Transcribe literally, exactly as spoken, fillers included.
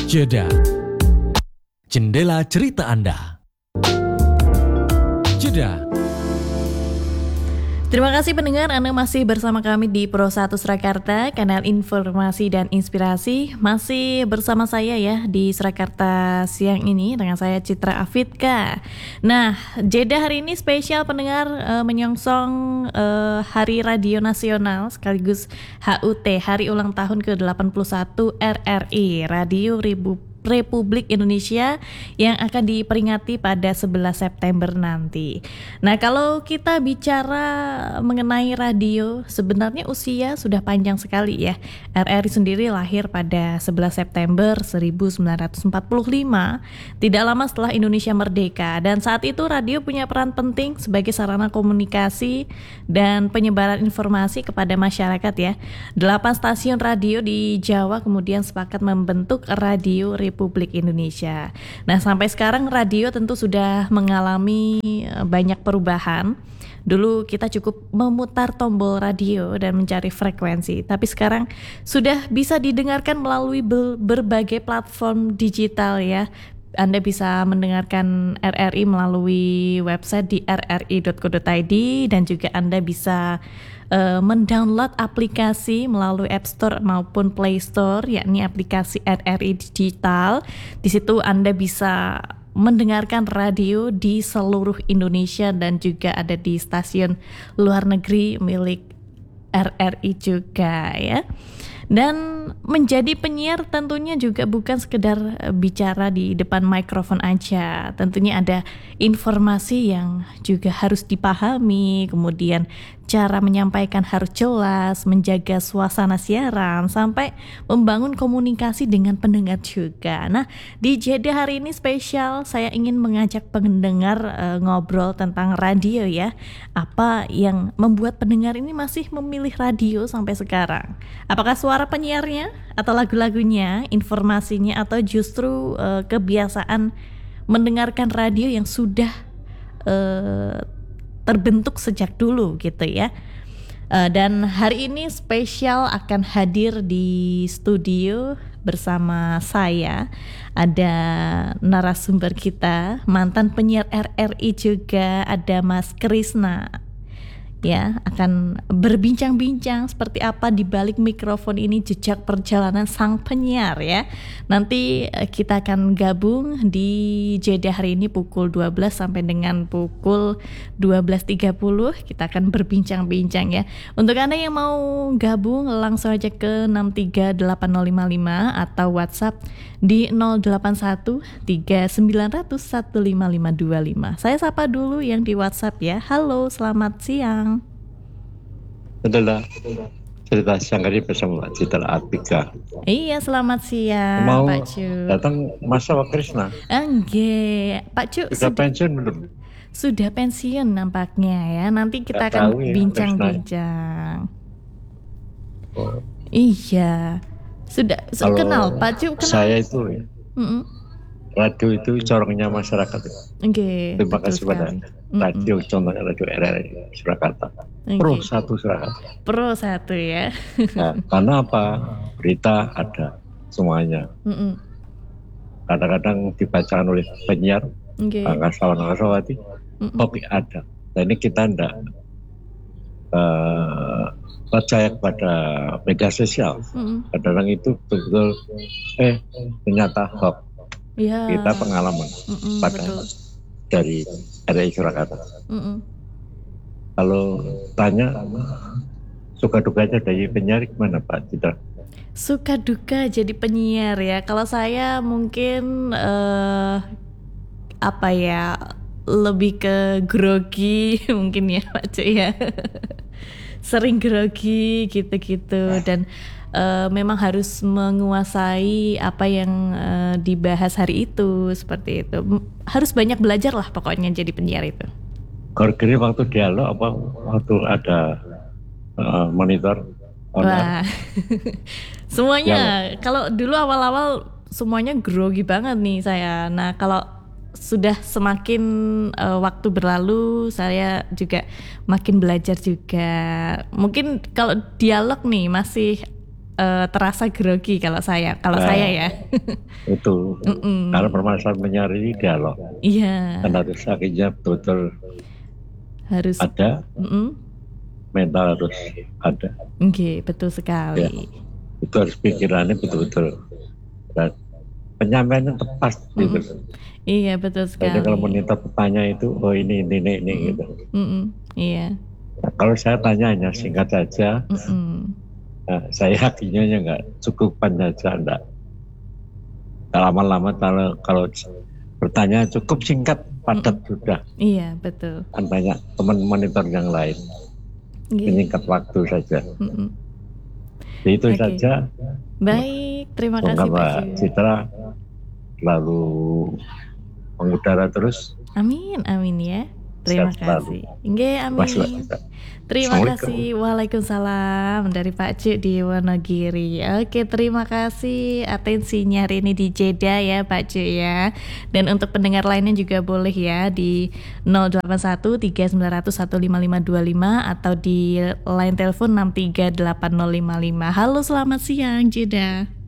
Jeda. Jendela cerita Anda. Jeda. Terima kasih pendengar, Anda masih bersama kami di Pro satu Surakarta, kanal informasi dan inspirasi. Masih bersama saya ya di Surakarta siang ini dengan saya Citra Afidka. Nah, Jeda hari ini spesial pendengar, uh, menyongsong uh, Hari Radio Nasional sekaligus H U T, Hari Ulang Tahun ke delapan puluh satu R R I, Radio Republik Republik Indonesia yang akan diperingati pada sebelas September nanti. Nah, kalau kita bicara mengenai radio, sebenarnya usia sudah panjang sekali ya. R R I sendiri lahir pada sebelas September seribu sembilan ratus empat puluh lima, tidak lama setelah Indonesia merdeka, dan saat itu radio punya peran penting sebagai sarana komunikasi dan penyebaran informasi kepada masyarakat ya. Delapan stasiun radio di Jawa kemudian sepakat membentuk Radio Republik Indonesia. Nah, sampai sekarang radio tentu sudah mengalami banyak perubahan. Dulu kita cukup memutar tombol radio dan mencari frekuensi, tapi sekarang sudah bisa didengarkan melalui berbagai platform digital ya. Anda bisa mendengarkan R R I melalui website di r r i dot co dot i d dan juga Anda bisa uh, mendownload aplikasi melalui App Store maupun Play Store, yakni aplikasi R R I Digital. Di situ Anda bisa mendengarkan radio di seluruh Indonesia dan juga ada di stasiun luar negeri milik R R I juga ya. Dan menjadi penyiar tentunya juga bukan sekedar bicara di depan mikrofon aja. Tentunya ada informasi yang juga harus dipahami, kemudian cara menyampaikan harus jelas, menjaga suasana siaran, sampai membangun komunikasi dengan pendengar juga. Nah, di Jeda hari ini spesial, saya ingin mengajak pendengar uh, ngobrol tentang radio ya. Apa yang membuat pendengar ini masih memilih radio sampai sekarang? Apakah suara penyiarnya atau lagu-lagunya, informasinya, atau justru uh, kebiasaan mendengarkan radio yang sudah uh, terbentuk sejak dulu gitu ya. Uh, dan hari ini spesial akan hadir di studio bersama saya. Ada narasumber kita, mantan penyiar R R I juga, ada Mas Krisna. Ya, akan berbincang-bincang seperti apa di balik mikrofon ini jejak perjalanan sang penyiar ya. Nanti kita akan gabung di Jeda hari ini pukul dua belas sampai dengan pukul dua belas tiga puluh. Kita akan berbincang-bincang ya. Untuk Anda yang mau gabung langsung aja ke enam tiga delapan nol lima lima atau WhatsApp di nol delapan satu tiga sembilan nol nol satu lima lima dua lima. Saya sapa dulu yang di WhatsApp ya. Halo, selamat siang. Adalah cerita siang hari bersama Mbak Citra Afidka. Iya, selamat siang mau Pak Cu. Datang Mas Krisna. Enggak, Pak Cu Sudah, sudah pensiun belum? Sudah pensiun nampaknya ya. Nanti kita Gak akan tahu ya, bincang-bincang. Oh. Iya, sudah Kalau kenal Pak Cu. Kenal. Saya itu ya, Mm-mm. radio itu corongnya masyarakat. Oke, Terima betul kasih pada sekali. radio, mm-mm. Contohnya radio R R I Surakarta. Okay. Pro satu Surakarta. Pro satu ya. Nah, karena apa? Berita ada semuanya. Mm-mm. Kadang-kadang dibacakan oleh penyiar, Okay. Angkasawan-Angkasawati, topik ada. Dan ini kita tidak uh, percaya kepada media sosial. Mm-mm. Kadang-kadang itu betul-betul eh ternyata hoax. Ya. Kita pengalaman Mm-mm, pada betul. dari R R I Surakarta. Mm-mm. Kalau tanya suka dukanya dari penyiar gimana Pak Citra? Suka duka jadi penyiar ya. Kalau saya mungkin uh, apa ya, lebih ke grogi mungkin ya Pak Cu ya. Sering grogi gitu-gitu dan uh, memang harus menguasai apa yang uh, dibahas hari itu, seperti itu. M- harus banyak belajar lah pokoknya jadi penyiar itu. Gor-geri waktu dialog apa waktu ada uh, monitor? Wah, semuanya. Kalau dulu awal-awal semuanya grogi banget nih saya. Nah, kalau sudah semakin uh, waktu berlalu, saya juga makin belajar juga. Mungkin kalau dialog nih masih uh, terasa grogi kalau saya, kalau Nah, saya ya. Itu Mm-mm. karena permasalahan penyiar ini dialog, Iya, kan harus akhirnya betul-betul harus. ada, Mm-mm. mental harus ada. Oke, betul Ya, sekali. itu harus pikirannya betul-betul dan penyampaiannya tepat gitu. Mm-mm. Iya, betul Jadi kalau sekali. monitor bertanya itu, oh ini ini ini, ini Mm-mm. gitu. Mm-mm. Iya. Nah, kalau saya tanya hanya singkat saja, Mm-mm. nah, saya yakinnya nggak cukupan saja, enggak. Lama-lama kalau kalau bertanya cukup singkat, padat Mm-mm. sudah. Iya, betul. Kan banyak teman monitor yang lain, Iya. singkat waktu saja. Mm-mm. Jadi itu Oke. saja. Baik, terima Semoga kasih Pak Mbak Ju. Citra selalu mengudara terus, Amin, amin ya. Terima sehat selalu. kasih. Nggih, Mas Mbak amin. Citra. Terima Assalamualaikum. kasih. Waalaikumsalam dari Pak Cuk di Wonogiri. Oke, terima kasih atensinya hari ini di Jeddah ya Pak Cuk ya. Dan untuk pendengar lainnya juga boleh ya di nol delapan satu tiga sembilan nol nol satu lima lima dua lima atau di line telepon enam tiga delapan nol lima lima. Halo, selamat siang Jeddah.